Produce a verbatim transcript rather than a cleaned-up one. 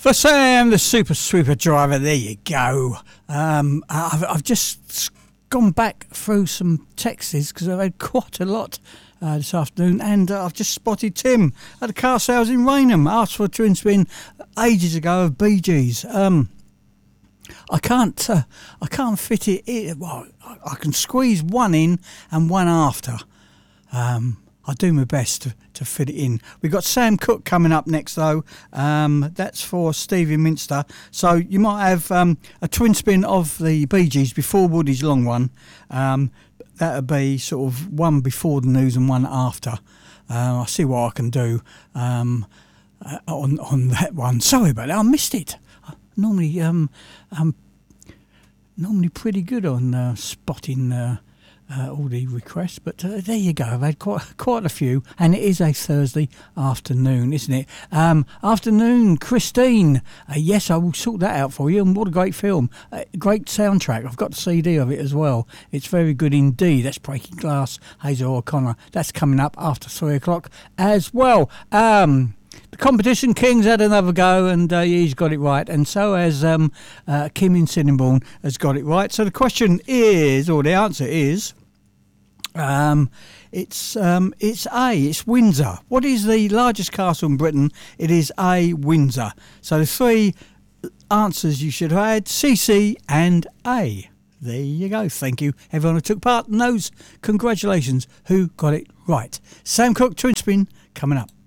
For Sam, the Super Sweeper driver, there you go. Um, I've, I've just gone back through some texts because I've had quite a lot uh, this afternoon, and uh, I've just spotted Tim at the car sales in Rainham. Asked for a twin spin ages ago of Bee Gees. Um, I can't, uh, I can't fit it in. Well, I, I can squeeze one in and one after. Um, I do my best to, to fit it in. We've got Sam Cooke coming up next, though. Um, that's for Stevie Minster. So you might have um, a twin spin of the Bee Gees before Woody's long one. Um, that'll be sort of one before the news and one after. Uh, I'll see what I can do um, uh, on on that one. Sorry about that. I missed it. I normally, um, I'm normally pretty good on uh, spotting. Uh, Uh, all the requests, but uh, there you go. I've had quite quite a few, and it is a Thursday afternoon, isn't it? Um, afternoon, Christine. Uh, yes, I will sort that out for you. And what a great film, uh, great soundtrack. I've got the C D of it as well. It's very good indeed. That's Breaking Glass, Hazel O'Connor. That's coming up after three o'clock as well. Um, The Competition King's had another go, and uh, he's got it right, and so has um, uh, Kim in Sittingbourne has got it right. So the question is, or the answer is, um, it's um, it's A, it's Windsor. What is the largest castle in Britain? It is A, Windsor. So the three answers you should have had, C C and A. There you go. Thank you, everyone who took part in those. Congratulations, who got it right. Sam Cooke, twin spin, coming up.